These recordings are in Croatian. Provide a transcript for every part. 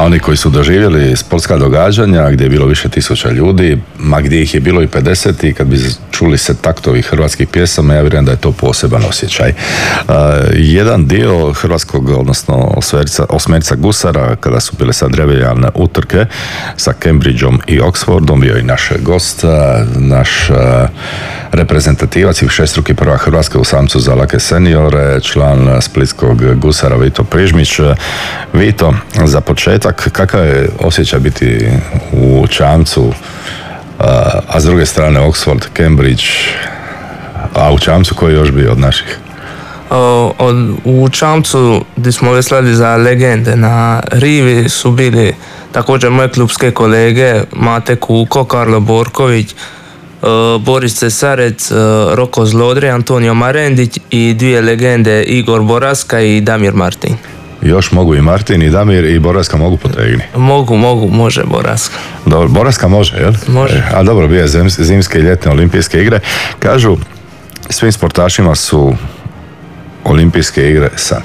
oni koji su doživjeli sportska događanja gdje je bilo više tisuća ljudi, ma gdje ih je bilo i 50 i kad bi čuli se taktovi hrvatskih pjesama, ja vjerujem da je to poseban osjećaj. Jedan dio hrvatskog, odnosno osmerca gusara, kada su bile sad revijalne utrke sa Cambridgeom i Oxfordom, bio i naš gost, naš reprezentativac i šestruki prvak Hrvatske u samcu za lake seniore, član splitskog gusara Vito Prižmić. Vito, za početak, kakav je osjećaj biti u čamcu, a s druge strane Oxford, Cambridge, a u čamcu koji je još bio od naših? U čamcu gdje smo veslali za legende na rivi su bili također moje klubske kolege Mate Kuko, Karlo Borković, Boris Cesarec, Roko Zlodri, Antonio Marendić i dvije legende Igor Boraska i Damir Martin. Još mogu i Martin i Damir i Boraska mogu potegni? Može Boraska. Dobro, Boraska može, jel? Može. A dobro, bio je zimske i ljetne olimpijske igre. Kažu, svim sportašima su olimpijske igre san.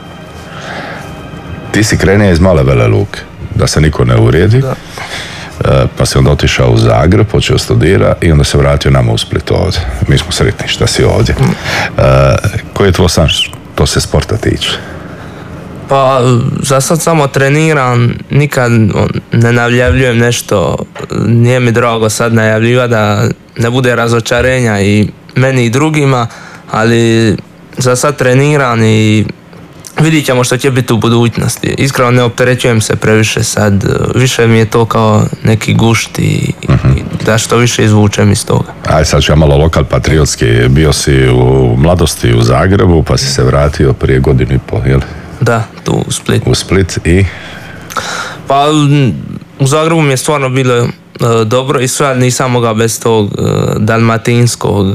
Ti si krenio iz Male Vele Luke, da se niko ne uvrijedi. Da. Pa si onda otišao u Zagreb, počeo studira i onda se vratio nama u Split ovdje. Mi smo sretni što si ovdje. Koji je tvoj san što se sporta tiče? Pa za sad samo treniram, nikad ne najavljujem nešto, nije mi drago sad najavljiva da ne bude razočarenja i meni i drugima, ali za sad treniram i vidit ćemo što će biti u budućnosti. Iskreno ne opterećujem se previše sad, više mi je to kao neki gušt i da što više izvučem iz toga. Aj sad ću ja malo lokal patriotski, bio si u mladosti u Zagrebu pa si se vratio prije godinu i pol, jel? Da, tu u Split. U Split i? Pa u Zagrebu mi je stvarno bilo dobro i sve, ali nisam mogao bez tog dalmatinskog...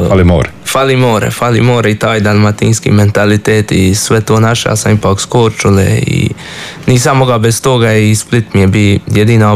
Fali more i taj dalmatinski mentalitet i sve to naše, ja sam ipak s Korčule i nisam mogao bez toga i Split mi je bi jedina